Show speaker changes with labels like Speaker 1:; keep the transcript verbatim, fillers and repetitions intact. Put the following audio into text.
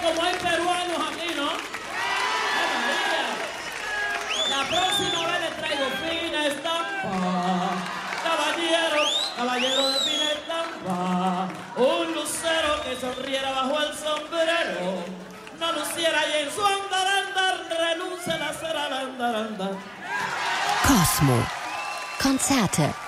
Speaker 1: como hay peruanos aquí, ¿no? ¡Ay, María! La próxima vez les traigo fina estampa. Caballero, caballero de fina estampa. Un lucero que sonriera bajo el sombrero. No luciera y en su andar, andar, renuncie la cera, andar, andar.
Speaker 2: Cosmo. Konzerte